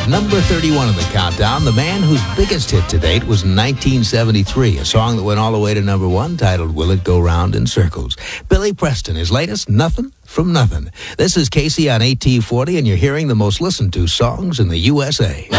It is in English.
Number 31 in the countdown, the man whose biggest hit to date was in 1973, a song that went all the way to number 1 titled Will It Go Round in Circles. Billy Preston, his latest, Nothing from Nothing. This is Casey on AT40, and you're hearing the most listened to songs in the USA.